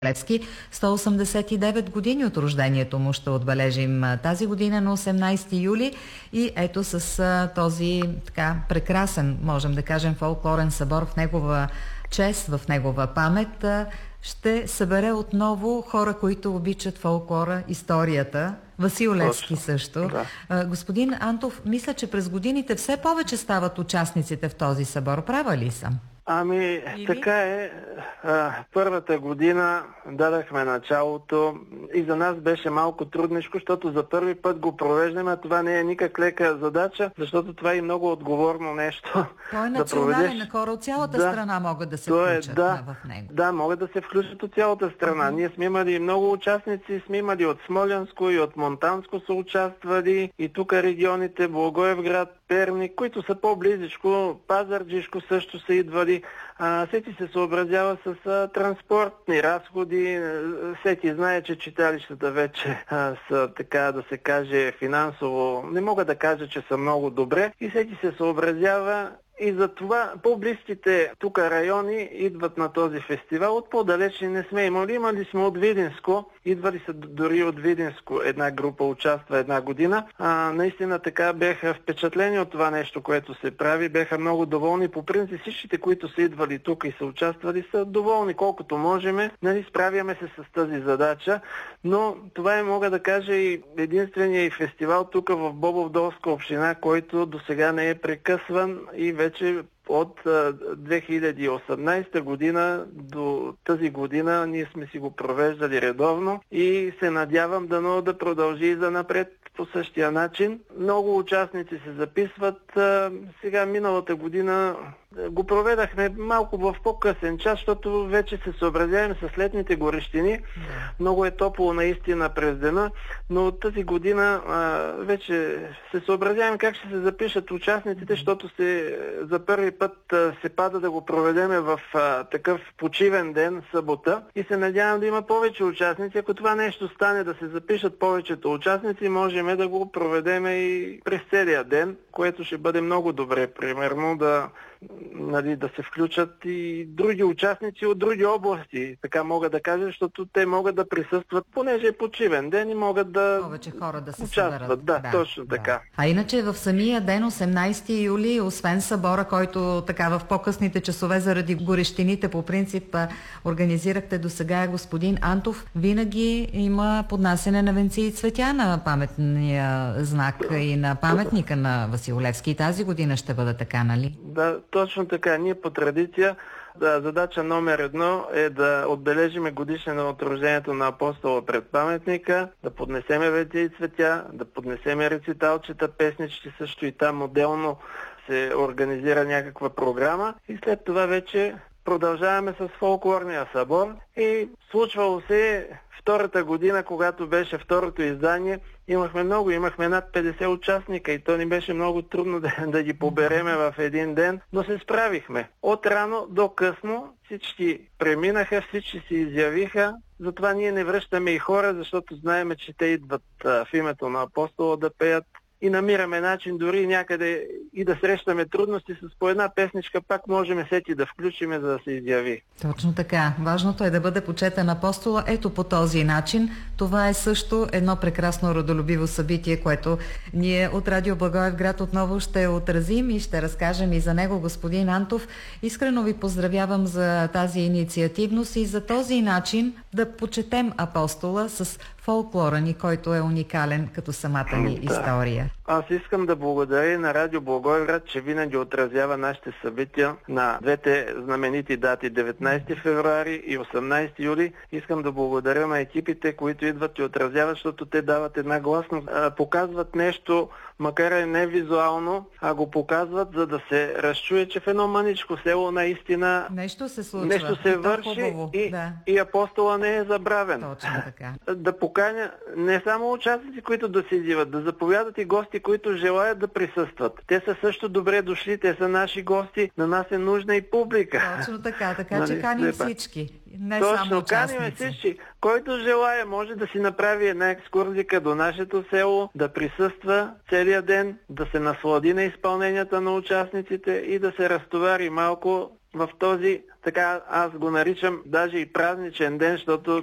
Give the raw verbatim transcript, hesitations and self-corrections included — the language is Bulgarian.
Левски. сто осемдесет и девет години от рождението му ще отбележим тази година на осемнадесети юли и ето с този така прекрасен, можем да кажем, фолклорен събор в негова чест, в негова памет ще събере отново хора, които обичат фолклора, историята. Васил Левски също. Да. Господин Антов, мисля, че през годините все повече стават участниците в този събор. Права ли съм? Ами, Или? така е. А, първата година дадахме началото и за нас беше малко трудничко, защото за първи път го провеждаме, а това не е никак лека задача, защото това е много отговорно нещо. Той е да национален, проведеш... хора от цялата да, страна могат да се включат е, да, в него. Да, могат да се включат от цялата страна. Uh-huh. Ние сме имали много участници, сме имали от Смолянско и от Монтанско са участвали, и тук регионите, Благоевград, Перник, които са по-близичко, Пазарджишко също са идвали. А, всеки се съобразява с а, транспортни разходи. Всеки знае, че читалищата вече а, са, така да се каже, финансово, не мога да кажа, че са много добре, и всеки се съобразява. И затова по-близките тук райони идват на този фестивал. От по-далечни не сме имали. Имали сме от Видинско. Идвали са дори от Видинско. Една група участва една година. А, наистина така бяха впечатлени от това нещо, което се прави. Бяха много доволни. По принцип всичките, които са идвали тук и са участвали, са доволни колкото можеме. Нали, справяме се с тази задача. Но това е, мога да кажа, и единствения и фестивал тук в Бобовдолска община, който до сега не е прекъсван и вече от две хиляди и осемнадесета година до тази година ние сме си го провеждали редовно и се надявам дано да продължи и за напред по същия начин. Много участници се записват. Сега миналата година го проведахме малко в по-късен час, защото вече се съобразяваме с летните горещини. Много е топло наистина през дена, но тази година а, вече се съобразяваме как ще се запишат участниците, защото се, за първи път а, се пада да го проведеме в а, такъв почивен ден, събота, и се надявам да има повече участници. Ако това нещо стане, да се запишат повечето участници, можем да го проведеме и през целия ден, което ще бъде много добре. Примерно да Нали, да се включат и други участници от други области, така мога да кажа, защото те могат да присъстват, понеже е почивен ден и могат да повече хора да се участват. съберат. Да, да, точно да. така. А иначе в самия ден, осемнадесети юли, освен събора, който така в по-късните часове заради горещините по принцип организирахте до сега, господин Антов, винаги има поднасене на венци и цветя на паметния знак и на паметника на Васил Левски. И тази година ще бъде така, нали? Да, точно така. Ние по традиция, да, задача номер едно е да отбележиме годишнина от рождението на апостола пред паметника, да поднесеме венци и цветя, да поднесеме рециталчета, песнички, също и там отделно се организира някаква програма, и след това вече продължаваме с фолклорния събор. И случвало се втората година, когато беше второто издание, имахме много, имахме над петдесет участника и то ни беше много трудно да, да ги побереме в един ден, но се справихме. От рано до късно всички преминаха, всички се изявиха, затова ние не връщаме и хора, защото знаеме, че те идват а, в името на апостола да пеят. И намираме начин дори някъде и да срещаме трудности, с по една песничка пак можем всеки да включиме, за да се изяви. Точно така. Важното е да бъде почетен апостола ето по този начин. Това е също едно прекрасно родолюбиво събитие, което ние от Радио Благоевград отново ще отразим и ще разкажем и за него. Господин Антов, искрено ви поздравявам за тази инициативност и за този начин да почетем апостола с фолклора ни, който е уникален като самата ни да. история. Аз искам да благодаря на Радио Благоевград, че винаги отразява нашите събития на двете знаменити дати, деветнадесети февруари и осемнадесети юли. Искам да благодаря на екипите, които идват и отразяват, защото те дават една гласност, показват нещо, макар и не визуално, а го показват, за да се разчуе, че в едно мъничко село наистина нещо се случва, нещо се върши и, да. и апостола не е забравен. Точно така. Да поканя не само участници, които да се изяват, да заповядат и гости, които желаят да присъстват. Те са също добре дошли, те са наши гости, на нас е нужна и публика. Точно така, така нали, че каним всички. Не Точно, само каним всички. Който желая, може да си направи една екскурзика до нашето село, да присъства целия ден, да се наслади на изпълненията на участниците и да се разтовари малко в този, така аз го наричам даже и празничен ден, защото